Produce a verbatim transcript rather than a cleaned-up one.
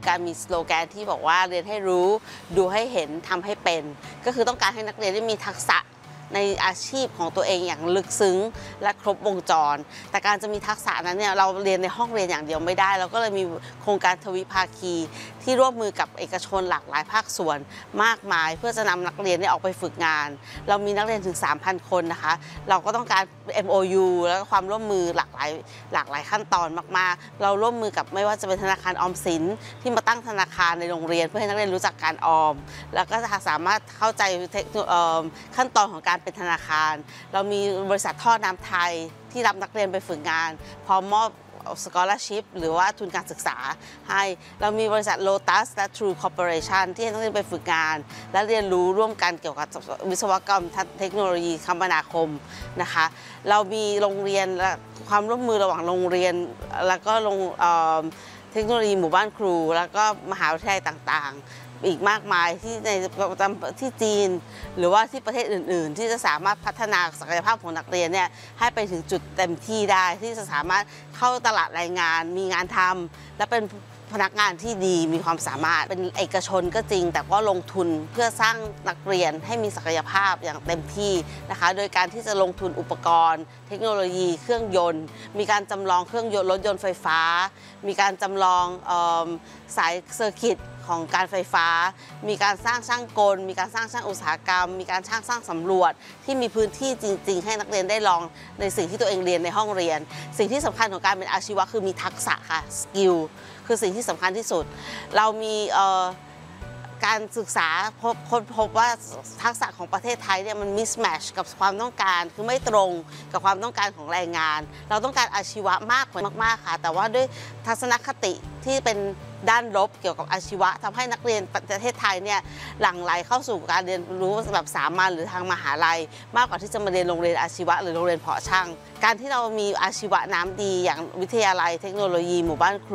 การมีสโลแกนที่บอกว่าเรียนให้รู้ดูให้เห็นทำให้เป็นก็คือต้องการให้นักเรียนได้มีทักษะในอาชีพของตัวเองอย่างลึกซึ้งและครบวงจรแต่การจะมีทักษะนั้นเนี่ยเราเรียนในห้องเรียนอย่างเดียวไม่ได้เราก็เลยมีโครงการทวิภาคีที่ร่วมมือกับเอกชนหลากหลายภาคส่วนมากมายเพื่อจะนำนักเรียนเนี่ยออกไปฝึกงานเรามีนักเรียนถึง สามพัน คนนะคะเราก็ต้องการ เอ็ม โอ ยู แล้วก็ความร่วมมือหลากหลายหลากหลายขั้นตอนมากๆเราร่วมมือกับไม่ว่าจะเป็นธนาคารออมสินที่มาตั้งธนาคารในโรงเรียนเพื่อให้นักเรียนรู้จักการออมแล้วก็จะสามารถเข้าใจขั้นตอนของการเป็นธนาคารเรามีบริษัทท่อน้ำไทยที่รับนักเรียนไปฝึกงานพร้อมมอบscholarship หรือว่าทุนการศึกษาให้เรามีบริษัท Lotus และ True Corporation ที่ให้นักเรียนไปฝึกงานและเรียนรู้ร่วมกันเกี่ยวกับวิศวกรรมเทคโนโลยีคมนาคมนะคะเรามีโรงเรียนและความร่วมมือระหว่างโรงเรียนแล้วก็โรงเทคโนโลยีหมู่บ้านครูแล้วก็มหาวิทยาลัยต่างๆอีกมากมายที่ในที่จีนหรือว่าที่ประเทศอื่นๆที่จะสามารถพัฒนาศักยภาพของนักเรียนเนี่ยให้ไปถึงจุดเต็มที่ได้ที่จะสามารถเข้าตลาดแรงงานมีงานทำและเป็นพนักงานที่ดีมีความสามารถเป็นเอกชนก็จริงแต่ก็ลงทุนเพื่อสร้างนักเรียนให้มีศักยภาพอย่างเต็มที่นะคะโดยการที่จะลงทุนอุปกรณ์เทคโนโลยีเครื่องยนต์มีการจำลองเครื่องยนต์รถยนต์ไฟฟ้ามีการจำลองสายเซอร์กิตของการไฟฟ้ามีการสร้างช่างกลมีการสร้างช่างอุตสาหกรรมมีการช่างสร้างสำรวจที่มีพื้นที่จริงๆให้นักเรียนได้ลองในสิ่งที่ตัวเองเรียนในห้องเรียนสิ่งที่สำคัญของการเป็นอาชีวะคือมีทักษะค่ะสกิลคือสิ่งที่สำคัญที่สุดเรามีการศึกษาพบค้นพบว่าทักษะของประเทศไทยเนี่ยมันมิสแมชกับความต้องการคือไม่ตรงกับความต้องการของแรงงานเราต้องการอาชีวะมากกว่ามากๆค่ะแต่ว่าด้วยทัศนคติที่เป็นด้านลบเกี่ยวกับอาชีวะทำให้นักเรียนประเทศไทยเนี่ยหลั่งไหลเข้าสู่การเรียนรู้แบบสามัญหรือทางมหาลัยมากกว่าที่จะมาเรียนโรงเรียนอาชีวะหรือโรงเรียนเพาะช่างการที่เรามีอาชีวะน้ำดีอย่างวิทยาลัยเทคโนโลยีหมู่บ้านครู